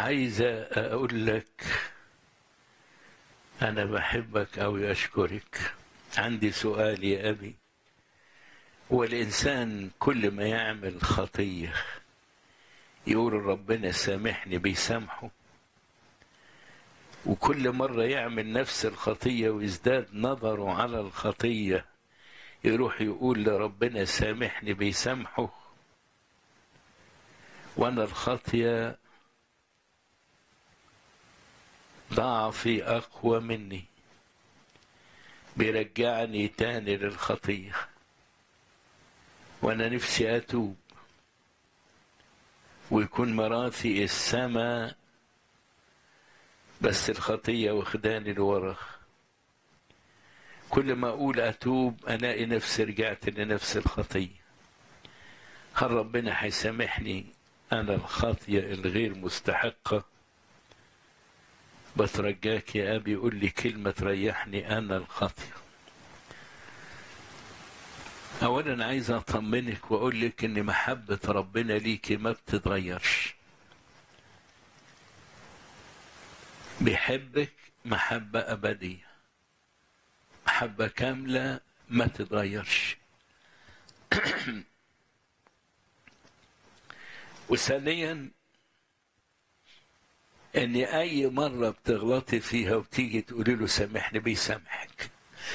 عايزة أقول لك أنا بحبك أو أشكرك. عندي سؤال يا أبي. والإنسان كل ما يعمل خطية يقول ربنا سامحني بيسامحه، وكل مرة يعمل نفس الخطية ويزداد نظره على الخطية يروح يقول لربنا سامحني بيسامحه. وأنا الخطية ضعفي أقوى مني، بيرجعني تاني للخطية، وأنا نفسي أتوب ويكون ميراثي السماء، بس الخطية واخداني لورا. كل ما أقول أتوب ألاقي نفسي رجعت لنفس الخطية. هل ربنا هيسامحني أنا الخطية الغير مستحقة؟ بترجاك يا أبي قول لي كلمة تريحني أنا الخطية. أولا عايز أطمنك وأقول لك إن محبة ربنا ليكي ما بتتغيرش. بيحبك محبة أبدية، محبة كاملة ما تتغيرش. وثانيا ان اي مرة بتغلطي فيها وتيجي تقولي له سامحني بيسامحك.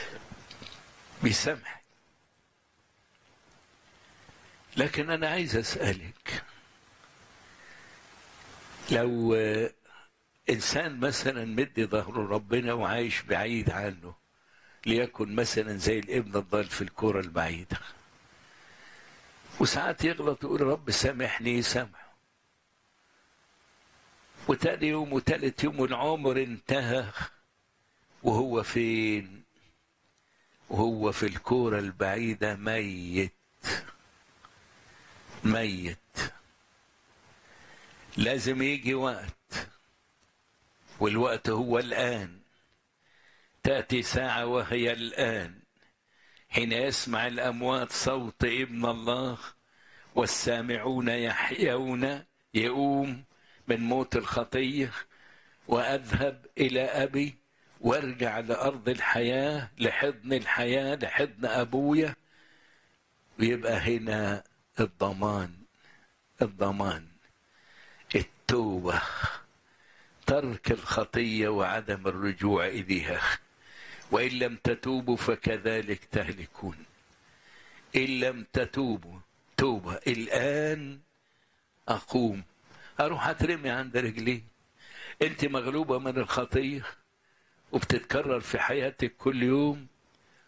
لكن انا عايز اسألك، لو انسان مثلا مدي ظهره ربنا وعايش بعيد عنه، ليكن مثلا زي الابن الضال في الكرة البعيدة، وساعات يغلط ويقول رب سامحني يسامحه، وتاني يوم وتالت يوم العمر انتهى وهو فين؟ وهو في الكورة البعيدة ميت. لازم يجي وقت، والوقت هو الآن. تأتي ساعة وهي الآن، حين يسمع الأموات صوت ابن الله والسامعون يحيون. يقوم من موت الخطية وأذهب إلى أبي وارجع لأرض الحياة، لحضن الحياة، لحضن أبويا. ويبقى هنا الضمان التوبة، ترك الخطية وعدم الرجوع إليها. وإن لم تتوبوا فكذلك تهلكون. إن لم تتوبوا توبة الآن أقوم أروح أترمي عند رجلي. أنت مغلوبة من الخطية وبتتكرر في حياتك كل يوم،